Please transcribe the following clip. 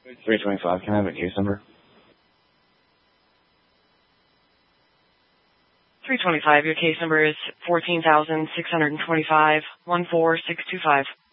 325. Can I have a case number? 325. Your case number is 14,625 14625.